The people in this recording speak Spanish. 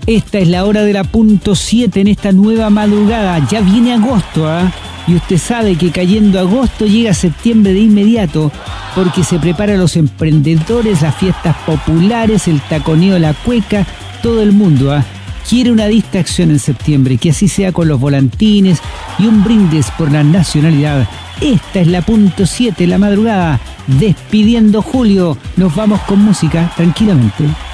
Esta es la hora de la punto 7 en esta nueva madrugada. Ya viene agosto, ¿ah? Y usted sabe que cayendo agosto llega septiembre de inmediato, porque se preparan los emprendedores, las fiestas populares, el taconeo, la cueca, todo el mundo, ¿ah? Quiere una distracción en septiembre, que así sea con los volantines y un brindis por la nacionalidad. Esta es la punto 7, la madrugada, despidiendo julio. Nos vamos con música tranquilamente.